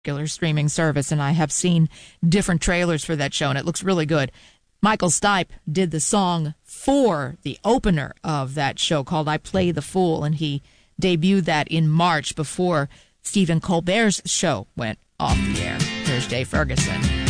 particular streaming service, and I have seen different trailers for that show, and it looks really good. Michael Stipe did the song for the opener of that show called I Play the Fool, and he debuted that in March before Stephen Colbert's show went off the air. Here's Jay Ferguson.